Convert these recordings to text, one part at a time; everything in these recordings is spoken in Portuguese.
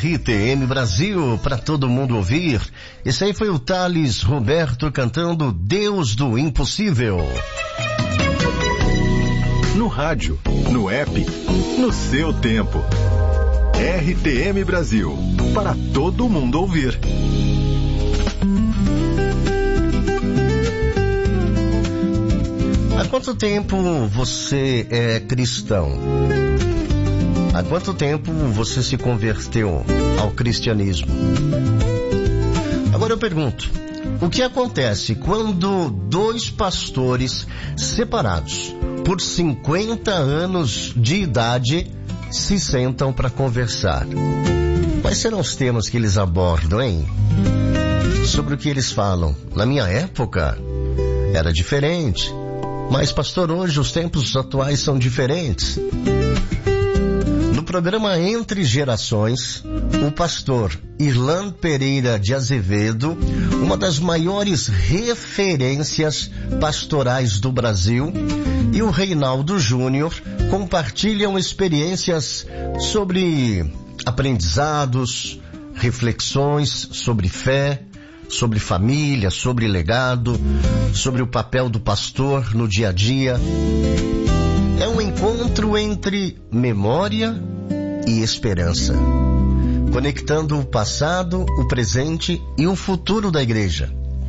RTM Brasil, para todo mundo ouvir. Esse aí foi o Thales Roberto cantando Deus do Impossível. No rádio, no app, no seu tempo. RTM Brasil, para todo mundo ouvir. Há quanto tempo você é cristão? Há quanto tempo você se converteu ao cristianismo? Agora eu pergunto, o que acontece quando dois pastores separados por 50 anos de idade se sentam para conversar? Quais serão os temas que eles abordam, hein? Sobre o que eles falam? Na minha época era diferente, mas pastor, hoje os tempos atuais são diferentes. No programa Entre Gerações, o pastor Irlan Pereira de Azevedo, uma das maiores referências pastorais do Brasil, e o Reinaldo Júnior compartilham experiências sobre aprendizados, reflexões sobre fé, sobre família, sobre legado, sobre o papel do pastor no dia a dia. É um encontro entre memória e esperança, conectando o passado, o presente e o futuro da igreja.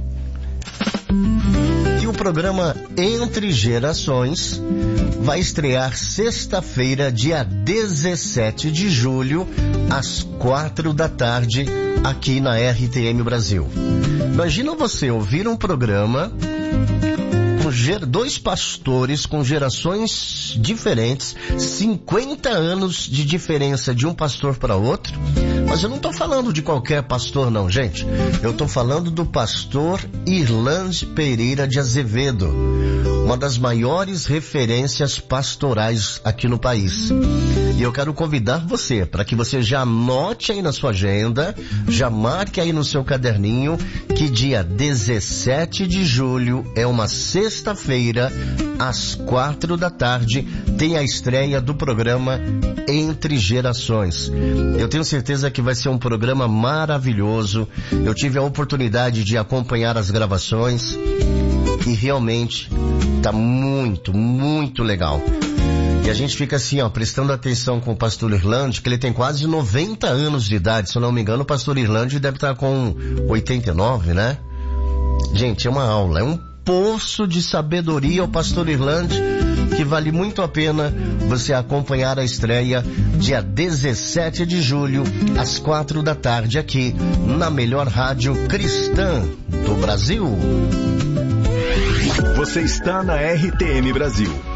E o programa Entre Gerações vai estrear sexta-feira, dia 17 de julho, às 4 da tarde, aqui na RTM Brasil. Imagina você ouvir um programa com dois pastores com gerações diferentes, 50 anos de diferença de um pastor para outro. Mas eu não estou falando de qualquer pastor não, gente. Eu estou falando do pastor Irlan Pereira de Azevedo, uma das maiores referências pastorais aqui no país. E eu quero convidar você para que você já anote aí na sua agenda, já marque aí no seu caderninho, que dia 17 de julho é uma sexta-feira, às 4 da tarde, tem a estreia do programa Entre Gerações. Eu tenho certeza que vai ser um programa maravilhoso. Eu tive a oportunidade de acompanhar as gravações e realmente tá muito, muito legal. E a gente fica assim, prestando atenção com o pastor Irlande, que ele tem quase 90 anos de idade. Se eu não me engano, o pastor Irlande deve estar com 89, né? Gente, é uma aula, é um poço de sabedoria o pastor Irlande, que vale muito a pena você acompanhar a estreia dia 17 de julho, às 4 da tarde, aqui na melhor rádio cristã do Brasil. Você está na RTM Brasil.